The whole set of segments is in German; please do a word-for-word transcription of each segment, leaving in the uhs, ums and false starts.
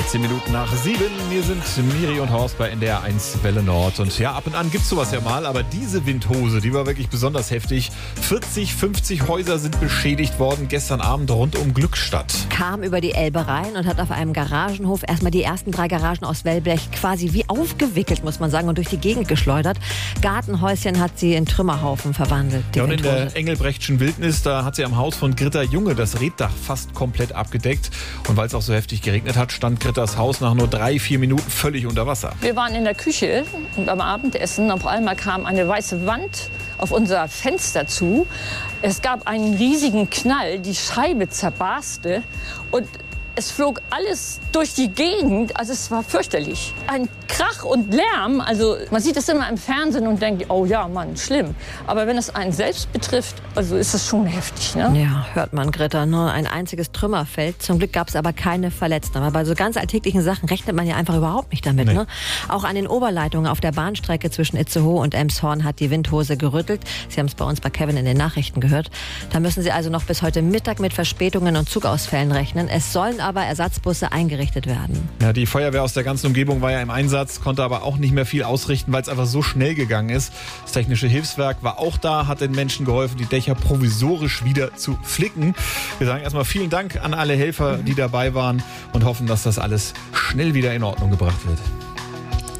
dreizehn Minuten nach sieben. Hier sind Miri und Horst bei N D R eins Welle Nord. Und ja, ab und an gibt's sowas ja mal, aber diese Windhose, die war wirklich besonders heftig. vierzig, fünfzig Häuser sind beschädigt worden gestern Abend rund um Glückstadt. Kam über die Elbe rein und hat auf einem Garagenhof erstmal die ersten drei Garagen aus Wellblech quasi wie aufgewickelt, muss man sagen, und durch die Gegend geschleudert. Gartenhäuschen hat sie in Trümmerhaufen verwandelt. Die Ja, und in Windhose. der Engelbrechtschen Wildnis, da hat sie am Haus von Gritta Junge das Reetdach fast komplett abgedeckt. Und weil es auch so heftig geregnet hat, stand Grittas Haus nach nur drei, vier Minuten völlig unter Wasser. Wir waren in der Küche und beim Abendessen. Auf einmal kam eine weiße Wand auf unser Fenster zu. Es gab einen riesigen Knall, die Scheibe zerbarste und es flog alles durch die Gegend. Also es war fürchterlich. Ein Krach und Lärm. Also man sieht es immer im Fernsehen und denkt, oh ja, Mann, schlimm. Aber wenn es einen selbst betrifft, also ist es schon heftig, ne? Ja, hört man, Gritta. Nur ein einziges Trümmerfeld. Zum Glück gab es aber keine Verletzten. Aber bei so ganz alltäglichen Sachen rechnet man ja einfach überhaupt nicht damit. Nee. Ne? Auch an den Oberleitungen auf der Bahnstrecke zwischen Itzehoe und Elmshorn hat die Windhose gerüttelt. Sie haben es bei uns bei Kevin in den Nachrichten gehört. Da müssen Sie also noch bis heute Mittag mit Verspätungen und Zugausfällen rechnen. Es sollen aber Ersatzbusse eingerichtet werden. Ja, die Feuerwehr aus der ganzen Umgebung war ja im Einsatz, konnte aber auch nicht mehr viel ausrichten, weil es einfach so schnell gegangen ist. Das Technische Hilfswerk war auch da, hat den Menschen geholfen, die Dächer provisorisch wieder zu flicken. Wir sagen erstmal vielen Dank an alle Helfer, die dabei waren und hoffen, dass das alles schnell wieder in Ordnung gebracht wird.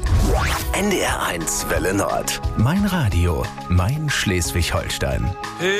N D R eins Welle Nord. Mein Radio, mein Schleswig-Holstein.